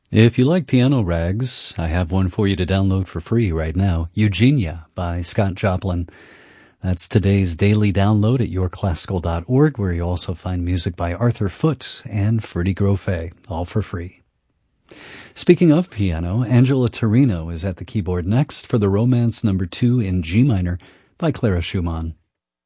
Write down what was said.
If you like piano rags, I have one for you to download for free right now. Eugenia by Scott Joplin. That's today's daily download at yourclassical.org, where you also find music by Arthur Foote and Freddie Grofé, all for free. Speaking of piano, Angela Torino is at the keyboard next for the Romance No. 2 in G minor by Clara Schumann.